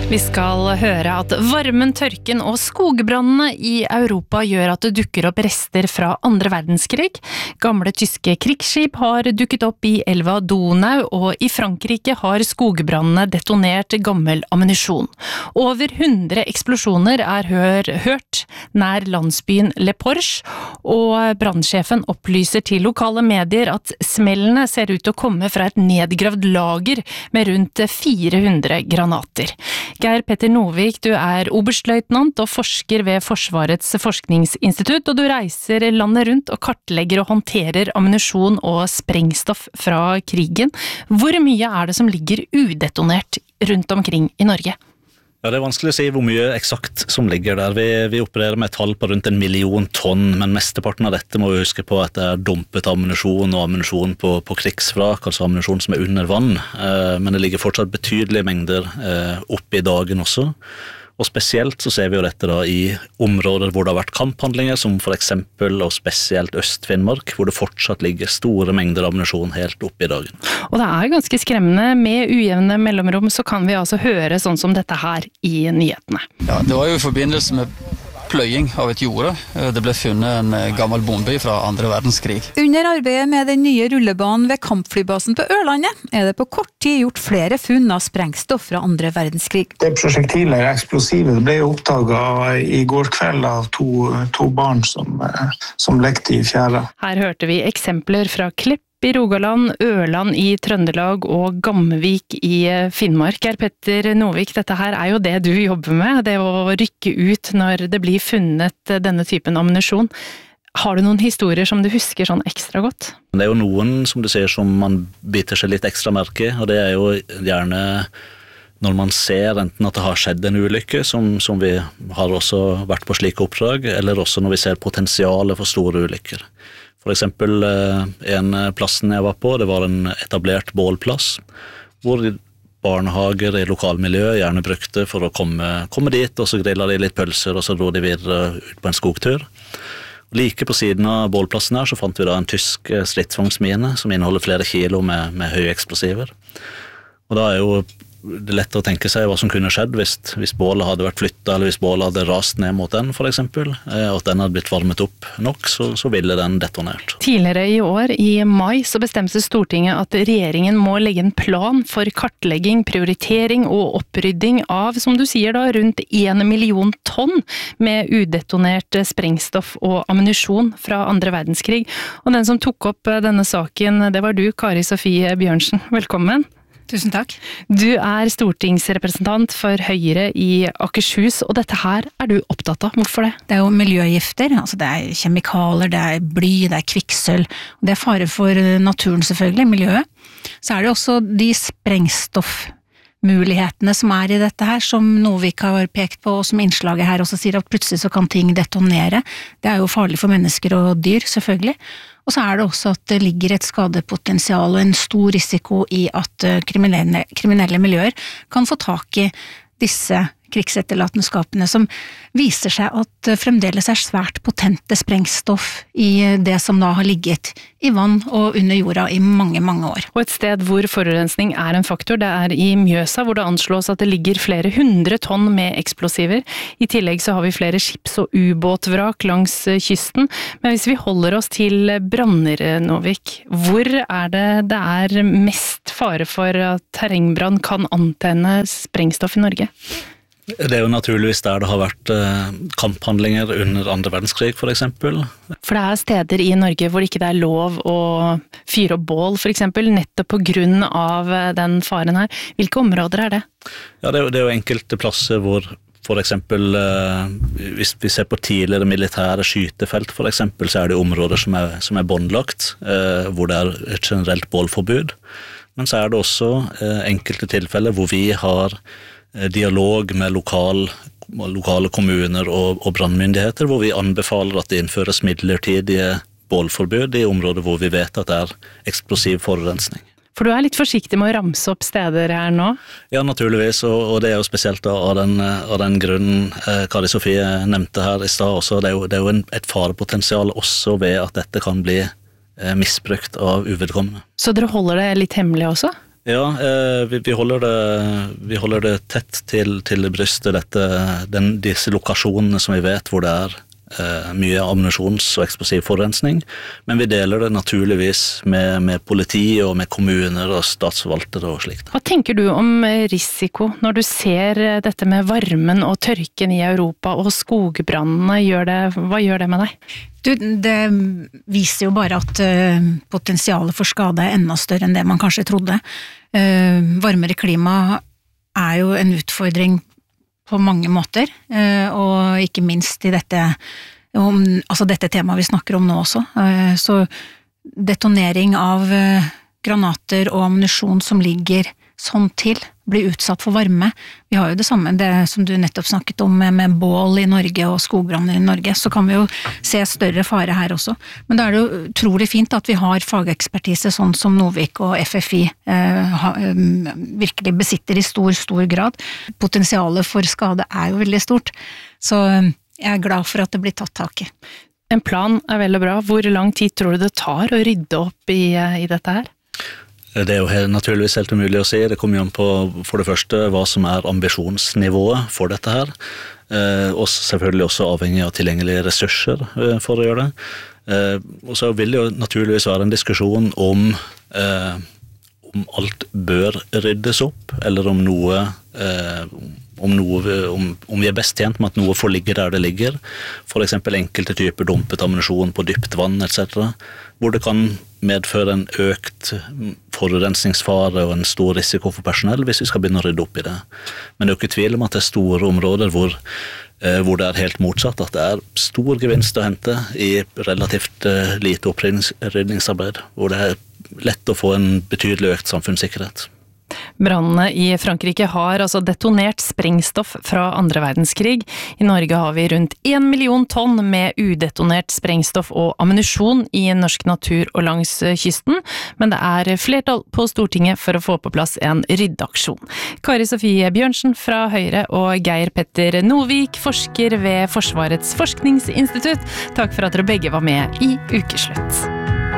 Vi skal høre at varmen, tørken og skogbrannene i Europa gjør at det dukker opp rester fra andre verdenskrig. Gamle tyske krigsskip har dukket opp i elva Donau, og i Frankrike har skogbrannene detonert gammel ammunisjon. Over 100 eksplosjoner er hørt nær landsbyen Le Porche, og brannsjefen opplyser til lokale medier at smellene ser ut til å komme fra et nedgravd lager med rundt 400 granater. Geir Petter Novik, du er oberstløytnant og forsker ved Forsvarets forskningsinstitutt, og du reiser landet rundt og kartlegger og håndterer ammunisjon og sprengstoff fra krigen. Hvor mye er det som ligger udetonert rundt omkring i Norge? Ja, det er vanskelig å si hvor mye eksakt som ligger der. Vi opererer med et tall på rundt 1 million tonn, men mesteparten av dette må vi huske på at det er dumpet ammunisjon og ammunisjon på krigsvrak, altså ammunisjon som er under vann. Men det ligger fortsatt betydelige mengder oppe i dagen også. Og spesielt så ser vi jo dette da i områder hvor det har vært kamphandlinger, som for eksempel og spesielt Øst-Finnmark, hvor det fortsatt ligger store mengder ammunisjon helt oppe i dagen. Og det er ganske skremmende. Med ujevne mellomrom så kan vi altså høre sånn som dette her i nyhetene. Ja, det var jo i forbindelse med pløying av et jorde. Det ble funnet en gammel bombe fra andre verdenskrig. Under arbeidet med den nye rullebanen ved kampflybasen på Ørlandet er det på kort tid gjort flere funn av sprengstoff fra andre verdenskrig. Det prosjektiler, eksplosive, ble oppdaget i går kveld av to barn som lekte i fjæra. Her hørte vi eksempler fra Klepp i Rogaland, Ørland i Trøndelag og Gamvik i Finnmark. Geir Petter Novik, dette her er jo det du jobber med, det å rykke ut når det blir funnet denne typen ammunisjon. Har du noen historier som du husker sånn ekstra godt? Det er jo noen, som du sier, som man biter seg litt ekstra merke, og det er jo gjerne når man ser enten at det har skjedd en ulykke, som vi har også vært på slike oppdrag, eller også når vi ser potensialet for store ulykker. For eksempel en plassen jeg var på, det var en etablert bålplass, hvor barnehager i lokalmiljøet gjerne brukte for å komme dit, og så grillet de litt pølser, og så dro de videre ut på en skogtur. Like på siden av bålplassen her så fant vi da en tysk stridsvognsmine som inneholder flere kilo med høye eksplosiver. Og da er jo det lett å tenke seg hva som kunne skjedd hvis bålet hadde vært flyttet, eller hvis bålet hadde rast ned mot den, for eksempel, og at den hadde blitt varmet opp nok, så ville den detonert. Tidligere i år, i mai, så bestemte Stortinget at regjeringen må legge en plan for kartlegging, prioritering og opprydding av, som du sier da, rundt 1 million tonn med udetonert sprengstoff og ammunisjon fra andre verdenskrig. Og den som tok opp denne saken, det var du, Kari Sofie Bjørnsen. Velkommen. Tusen takk. Du er stortingsrepresentant for Høyre i Akershus, og dette her er du opptatt av. Hvorfor det? Det er jo miljøgifter, altså det er kjemikalier, det er bly, det er kvikksølv, og det er fare for naturen selvfølgelig, miljøet. Så er det også de sprengstoffmulighetene som er i dette her, som Novik har pekt på, og som innslaget her også sier at plutselig så kan ting detonere. Det er jo farlig for mennesker og dyr, selvfølgelig. Og så er det også at det ligger et skadepotensial og en stor risiko i at kriminelle miljøer kan få tak i disse krigsetterlatenskapene som viser seg at fremdeles er svært potente sprengstoff i det som da har ligget i vann og under jorda i mange, mange år. Og et sted hvor forurensning er en faktor, det er i Mjøsa, hvor det anslås at det ligger flere 100 tonn med eksplosiver. I tillegg så har vi flere skips- og ubåtvrak langs kysten. Men hvis vi holder oss til branner, Novik, hvor er det er mest fare for at terrengbrann kan antenne sprengstoff i Norge? Det er jo naturligvis der det har vært kamphandlinger under andre verdenskrig, for eksempel. For det er steder i Norge hvor det ikke er lov å fyre opp bål, for eksempel, nettopp på grunn av den faren her. Hvilke områder er det? Ja, det er jo enkelte plasser hvor, for eksempel, hvis vi ser på tidligere militære skytefelt, for eksempel, så er det områder som er båndlagt, hvor det er et generelt bålforbud. Men så er det også enkelte tilfeller hvor vi har dialog med lokale kommuner og brannmyndigheter, hvor vi anbefaler at det innføres midlertidige bålforbud i områder hvor vi vet at det er eksplosiv forurensning. For du er litt forsiktig med å ramse opp steder her nå? Ja, naturligvis, og det er jo spesielt av den grunnen Kari Sofie nevnte her i stad også. Det er jo et farepotensial også ved at dette kan bli misbrukt av uvedkommende. Så dere holder det litt hemmelig også? Ja, vi holder det tett til brystet, disse lokasjonene som vi vet hvor det mye ammunisjons- og eksplosiv forurensning, men vi deler det naturligvis med politi og med kommuner og statsforvaltere og slikt. Hva tenker du om risiko når du ser dette med varmen og tørken i Europa og skogbrannene? Hva gjør det med deg? Det viser jo bare at potensialet for skade enda større enn det man kanskje trodde. Varmere klima jo en utfordring på mange måter, og ikke minst i dette temaet vi snakker om nå også. Så detonering av granater og ammunisjon som ligger sånn til, blir utsatt for varme. Vi har jo det samme, det som du nettopp snakket om med bål i Norge og skogbranner i Norge, så kan vi jo se større fare her også. Men da det jo utrolig fint at vi har fagekspertise sånn som Novik og FFI virkelig besitter i stor grad. Potensialet for skade jo veldig stort, så jeg glad for at det blir tatt tak i. En plan vel og bra. Hvor lang tid tror du det tar å rydde opp i dette her? Det jo naturligvis helt umulig å si. Det kommer jo an på, for det første, hva som ambisjonsnivået for dette her. Og selvfølgelig også avhengig av tilgjengelige ressurser for å gjøre det. Og så vil det jo naturligvis være en diskusjon om alt bør ryddes opp, eller om vi best tjent med at noe får ligge der det ligger. For eksempel enkelte typer dumpet ammunisjon på dypt vann, etc., hvor det kan medføre en økt forurensningsfare og en stor risiko for personell hvis vi skal begynne å rydde opp i det. Men det jo ikke tvil om at det store områder hvor det helt motsatt, at det stor gevinst å hente i relativt lite opprydningsarbeid, hvor det lett å få en betydelig økt samfunnssikkerhet. Brannene i Frankrike har altså detonert sprengstoff fra andre verdenskrig. I Norge har vi rundt 1 million tonn med udetonert sprengstoff og ammunisjon i norsk natur og langs kysten, men det flertall på Stortinget for å få på plass en ryddeaksjon. Kari Sofie Bjørnsen fra Høyre og Geir Petter Novik, forsker ved Forsvarets forskningsinstitutt. Takk for at dere begge var med i Ukeslutt.